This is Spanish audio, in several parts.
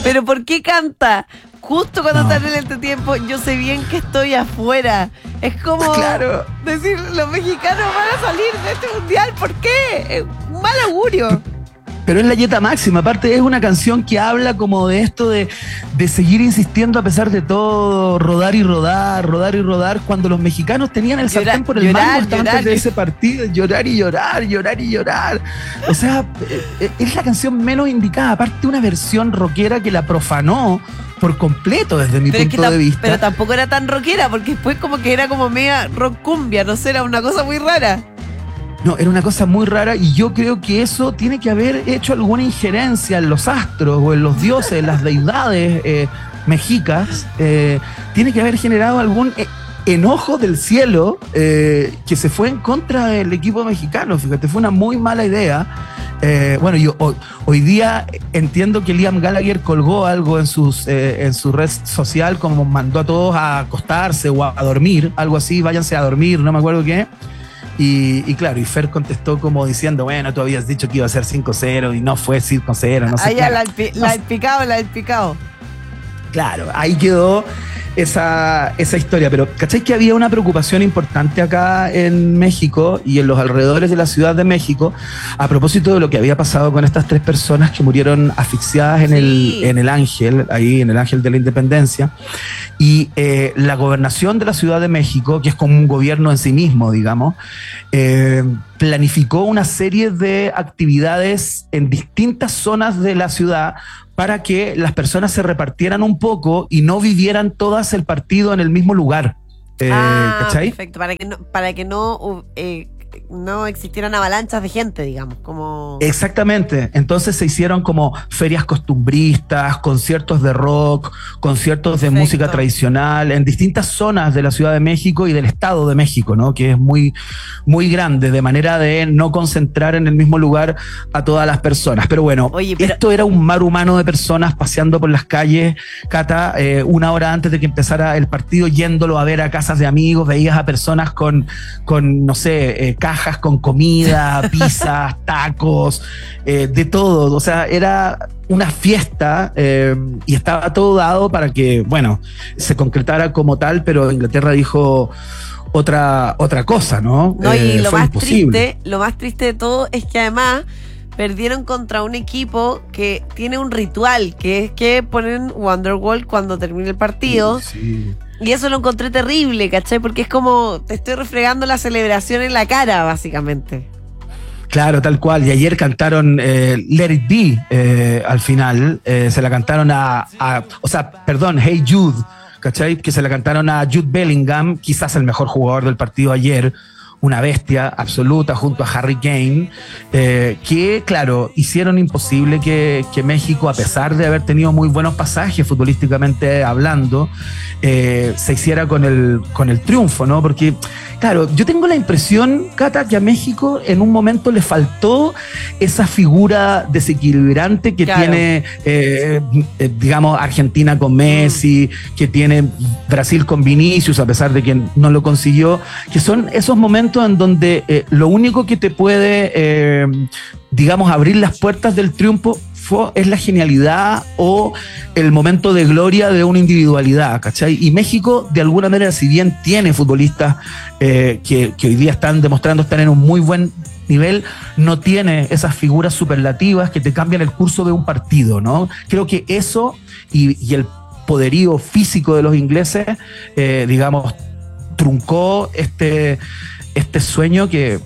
Pero ¿por qué canta? Justo cuando están en el entretiempo, yo sé bien que estoy afuera. Es como decir, los mexicanos van a salir de este mundial. ¿Por qué? Es un mal augurio. Pero es la yeta máxima, aparte es una canción que habla como de esto de seguir insistiendo a pesar de todo, rodar y rodar, cuando los mexicanos tenían el sartén por el mango hasta antes de ese partido, llorar y llorar. O sea, es la canción menos indicada, aparte una versión rockera que la profanó por completo desde mi punto de vista. Pero tampoco era tan rockera, porque después como que era como media rock cumbia, no sé, era una cosa muy rara. No, era una cosa muy rara y yo creo que eso tiene que haber hecho alguna injerencia en los astros o en los dioses, en las deidades mexicas. Tiene que haber generado algún enojo del cielo que se fue en contra del equipo mexicano. Fíjate, fue una muy mala idea. Bueno, yo hoy día entiendo que Liam Gallagher colgó algo en su red social, como mandó a todos a acostarse o a dormir, algo así, váyanse a dormir, no me acuerdo qué. Y claro, y Fer contestó como diciendo, bueno, tú habías dicho que iba a ser 5-0 y no fue 5-0, no sé. Ahí la del picado. Claro, ahí quedó esa historia, pero ¿cachai que había una preocupación importante acá en México y en los alrededores de la Ciudad de México a propósito de lo que había pasado con estas 3 personas que murieron asfixiadas en el Ángel, ahí en el Ángel de la Independencia? Y la gobernación de la Ciudad de México, que es como un gobierno en sí mismo, digamos, planificó una serie de actividades en distintas zonas de la ciudad para que las personas se repartieran un poco y no vivieran todas el partido en el mismo lugar. ¿Cachai? Perfecto, para que no existieran avalanchas de gente, digamos, como... Exactamente, entonces se hicieron como ferias costumbristas, conciertos de rock, conciertos de música tradicional en distintas zonas de la Ciudad de México y del Estado de México, ¿no? Que es muy, muy grande, de manera de no concentrar en el mismo lugar a todas las personas. Pero bueno, esto era un mar humano de personas paseando por las calles, Cata, una hora antes de que empezara el partido, yéndolo a ver a casas de amigos, veías a personas con no sé, cajas con comida, pizzas, tacos, de todo. O sea, era una fiesta y estaba todo dado para que, bueno, se concretara como tal, pero Inglaterra dijo otra cosa, ¿no? Y lo más triste de todo es que además perdieron contra un equipo que tiene un ritual, que es que ponen Wonderwall cuando termine el partido. Sí. Y eso lo encontré terrible, ¿cachai? Porque es como, te estoy refregando la celebración en la cara, básicamente. Claro, tal cual. Y ayer cantaron Let It Be al final. Se la cantaron Hey Jude, ¿cachai? Que se la cantaron a Jude Bellingham, quizás el mejor jugador del partido ayer. Una bestia absoluta junto a Harry Kane, que, claro, hicieron imposible que México, a pesar de haber tenido muy buenos pasajes futbolísticamente hablando, se hiciera con el triunfo, ¿no? Porque, claro, yo tengo la impresión, Cata, que a México en un momento le faltó esa figura desequilibrante que tiene, digamos, Argentina con Messi, que tiene Brasil con Vinicius, a pesar de que no lo consiguió, que son esos momentos en donde lo único que te puede, digamos, abrir las puertas del triunfo es la genialidad o el momento de gloria de una individualidad, ¿cachai? Y México, de alguna manera, si bien tiene futbolistas que hoy día están demostrando estar en un muy buen nivel, no tiene esas figuras superlativas que te cambian el curso de un partido, ¿no? Creo que eso y el poderío físico de los ingleses, digamos, truncó este sueño que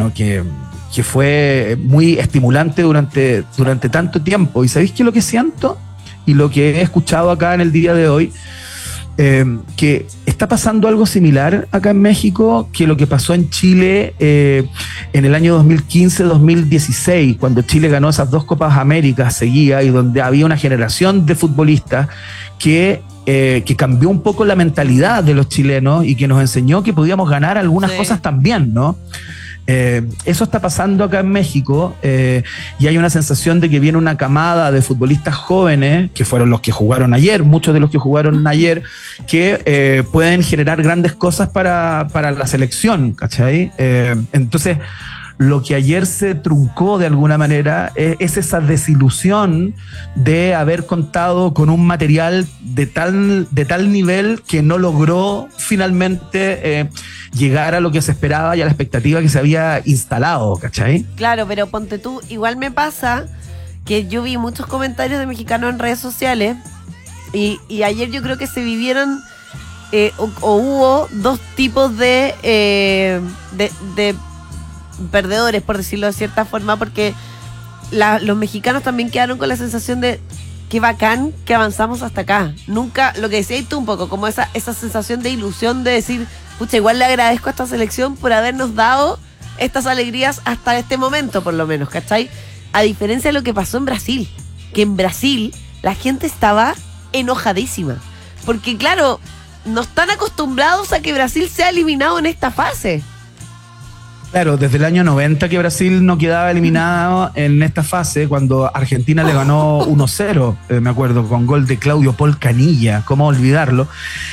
fue muy estimulante durante tanto tiempo. ¿Y sabéis qué es lo que siento? Y lo que he escuchado acá en el día de hoy, que está pasando algo similar acá en México que lo que pasó en Chile en el año 2015-2016, cuando Chile ganó esas 2 Copas Américas seguidas y donde había una generación de futbolistas que cambió un poco la mentalidad de los chilenos y que nos enseñó que podíamos ganar algunas cosas también, ¿no? Eso está pasando acá en México y hay una sensación de que viene una camada de futbolistas jóvenes, que fueron los que jugaron ayer, muchos de los que jugaron ayer, que pueden generar grandes cosas para la selección, ¿cachai? Entonces, lo que ayer se truncó de alguna manera es esa desilusión de haber contado con un material de tal nivel que no logró finalmente llegar a lo que se esperaba y a la expectativa que se había instalado, ¿cachai? Claro, pero ponte tú, igual me pasa que yo vi muchos comentarios de mexicanos en redes sociales y ayer yo creo que se vivieron o hubo dos tipos de perdedores, por decirlo de cierta forma, porque los mexicanos también quedaron con la sensación de qué bacán que avanzamos hasta acá. Nunca, lo que decías tú un poco, como esa sensación de ilusión de decir, pucha, igual le agradezco a esta selección por habernos dado estas alegrías hasta este momento, por lo menos, ¿cachai? A diferencia de lo que pasó en Brasil, que en Brasil la gente estaba enojadísima, porque claro, no están acostumbrados a que Brasil sea eliminado en esta fase. Claro, desde el año 90 que Brasil no quedaba eliminado en esta fase, cuando Argentina le ganó 1-0, me acuerdo, con gol de Claudio Paul Canilla, cómo olvidarlo.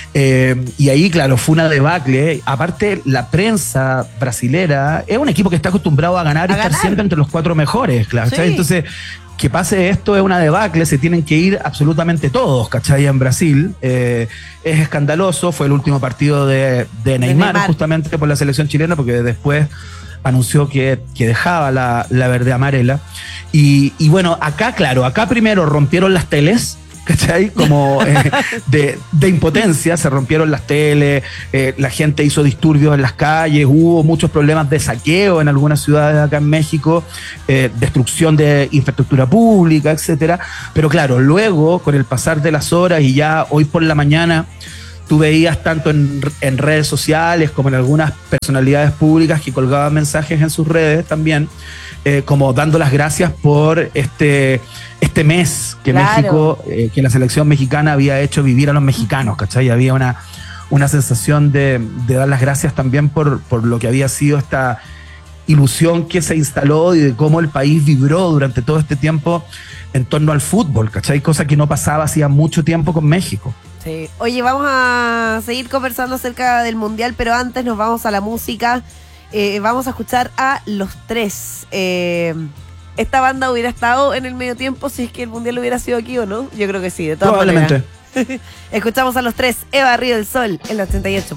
Y ahí, claro, fue una debacle. Aparte, la prensa brasilera es un equipo que está acostumbrado a ganar y estar siempre entre los 4 mejores, claro. Sí. Entonces, que pase esto es una debacle, se tienen que ir absolutamente todos, ¿cachai? En Brasil. Es escandaloso, fue el último partido de Neymar, justamente por la selección chilena, porque después anunció que dejaba la verde amarela. Y bueno, acá, claro, acá primero rompieron las teles, ¿cachai? Como de impotencia, se rompieron las teles, la gente hizo disturbios en las calles, hubo muchos problemas de saqueo en algunas ciudades acá en México, destrucción de infraestructura pública, etcétera. Pero claro, luego, con el pasar de las horas y ya hoy por la mañana, tú veías tanto en redes sociales como en algunas personalidades públicas que colgaban mensajes en sus redes también, como dando las gracias por este mes que México, que la selección mexicana había hecho vivir a los mexicanos, ¿cachai? Había una sensación de dar las gracias también por lo que había sido esta ilusión que se instaló y de cómo el país vibró durante todo este tiempo en torno al fútbol, ¿cachai? Cosa que no pasaba hacía mucho tiempo con México. Sí. Oye, vamos a seguir conversando acerca del Mundial, pero antes nos vamos a la música. Vamos a escuchar a Los Tres. ¿Esta banda hubiera estado en el medio tiempo si es que el Mundial hubiera sido aquí o no? Yo creo que sí, de todas maneras. Probablemente. Escuchamos a Los Tres, Eva Río del Sol, en la 88.9.